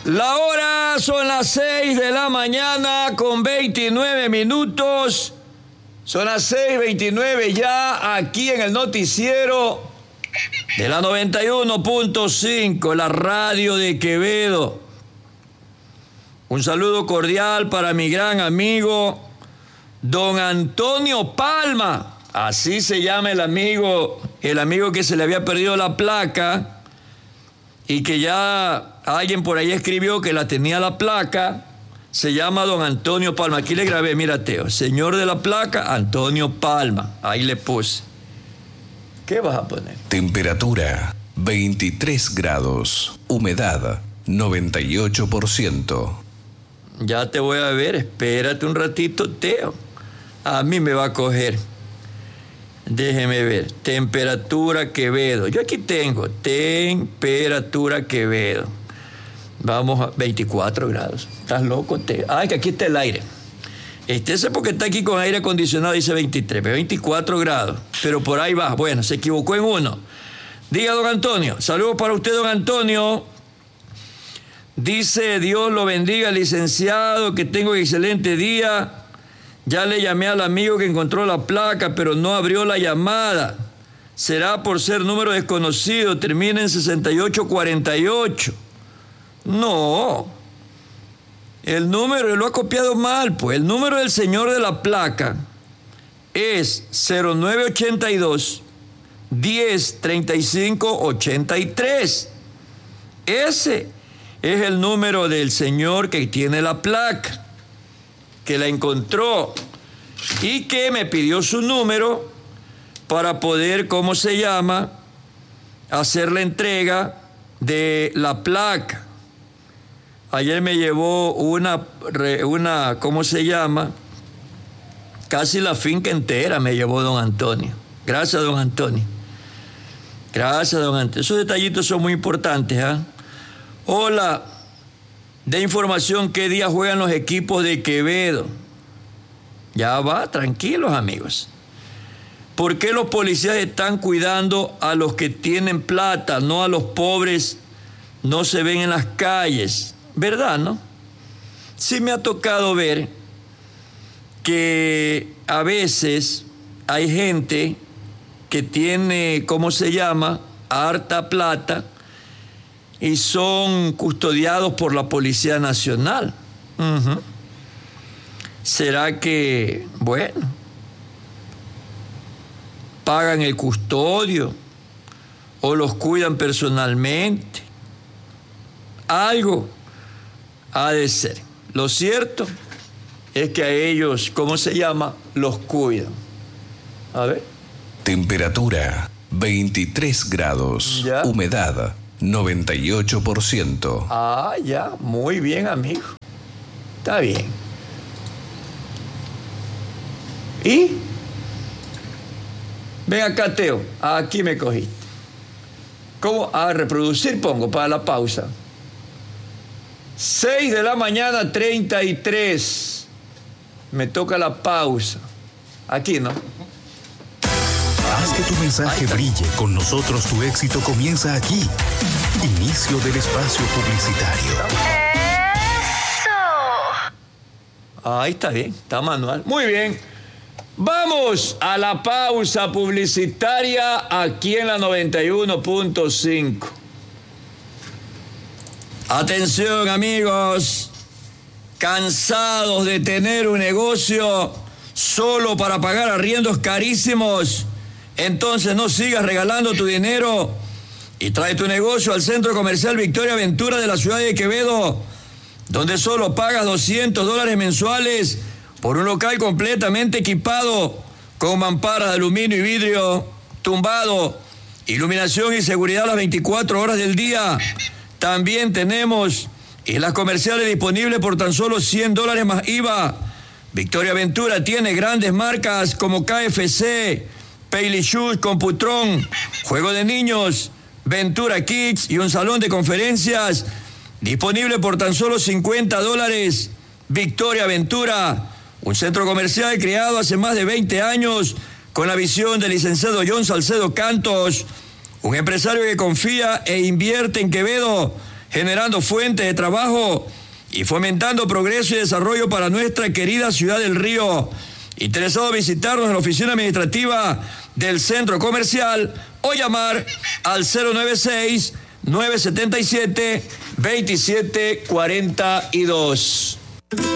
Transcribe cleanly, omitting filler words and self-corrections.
La hora son las 6 de la mañana con 29 minutos. Son las 6:29 ya aquí en el noticiero de la 91.5, la radio de Quevedo. Un saludo cordial para mi gran amigo, don Antonio Palma. Así se llama el amigo que se le había perdido la placa y que ya alguien por ahí escribió que la tenía la placa. Se llama don Antonio Palma. Aquí le grabé, mira, Teo. Señor de la placa, Antonio Palma. Ahí le puse. ¿Qué vas a poner? Temperatura 23 grados. Humedad 98%. Ya te voy a ver. Espérate un ratito, Teo. A mí me va a coger. Déjeme ver. Temperatura Quevedo. Yo aquí tengo temperatura Quevedo. Vamos a 24 grados. ¿Estás loco, Teo? Ah, que aquí está el aire. Ese porque está aquí con aire acondicionado dice 23, 24 grados. Pero por ahí va. Bueno, se equivocó en uno. Diga, don Antonio. Saludos para usted, don Antonio. Dice, Dios lo bendiga, licenciado, que tengo un excelente día. Ya le llamé al amigo que encontró la placa, pero no abrió la llamada. Será por ser número desconocido. Termina en 6848. No. El número lo ha copiado mal, pues. El número del señor de la placa es 0982 10 35 83. Ese es el número del señor que tiene la placa, que la encontró y que me pidió su número para poder, ¿cómo se llama?, hacer la entrega de la placa. Ayer me llevó una, ¿cómo se llama?, casi la finca entera me llevó don Antonio. Gracias, don Antonio. Gracias, don Antonio. Esos detallitos son muy importantes, ¿ah? Hola, de información, ¿qué día juegan los equipos de Quevedo? Ya va, tranquilos, amigos. ¿Por qué los policías están cuidando a los que tienen plata, no a los pobres? No se ven en las calles, ¿verdad, no? Sí me ha tocado ver que a veces hay gente que tiene, ¿cómo se llama?, harta plata, y son custodiados por la Policía Nacional. ¿Será que, bueno, pagan el custodio o los cuidan personalmente? Algo ha de ser. Lo cierto es que a ellos, ¿cómo se llama?, los cuidan. A ver. Temperatura 23 grados. ¿Ya? Humedad 98%. Ah, ya, muy bien, amigo. Está bien. ¿Y? Ven acá, Teo. Aquí me cogiste. ¿Cómo? A reproducir pongo para la pausa. 6 de la mañana, 33. Me toca la pausa. Aquí, ¿no? Haz que tu mensaje brille. Con nosotros tu éxito comienza aquí. Inicio del espacio publicitario. ¡Eso! Ahí está bien, está manual. Muy bien. Vamos a la pausa publicitaria aquí en la 91.5. Atención, amigos. ¿Cansados de tener un negocio solo para pagar arriendos carísimos? Entonces no sigas regalando tu dinero y trae tu negocio al Centro Comercial Victoria Ventura de la ciudad de Quevedo, donde solo pagas $200 mensuales por un local completamente equipado con mamparas de aluminio y vidrio, tumbado, iluminación y seguridad las 24 horas del día. También tenemos islas comerciales disponibles por tan solo $100 más IVA. Victoria Ventura tiene grandes marcas como KFC, Payly Shoes, Computron, Juego de Niños, Ventura Kids y un salón de conferencias disponible por tan solo $50. Victoria Ventura, un centro comercial creado hace más de 20 años con la visión del licenciado John Salcedo Cantos, un empresario que confía e invierte en Quevedo, generando fuentes de trabajo y fomentando progreso y desarrollo para nuestra querida ciudad del Río. Interesado en visitarnos en la oficina administrativa del centro comercial o llamar al 096-977-2742.